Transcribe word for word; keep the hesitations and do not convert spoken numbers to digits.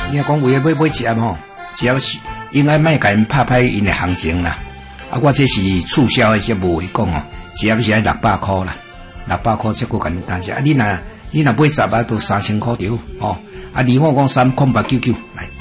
你若讲为了要买一盒吼，只要是应该卖甲因拍拍因的行情啦。啊，我这是促销的，些无话讲哦，只要是爱六百块啦，六百块这个简单些。啊，你若你若买十啊，都三千块条哦。啊，你我讲三空八九九来。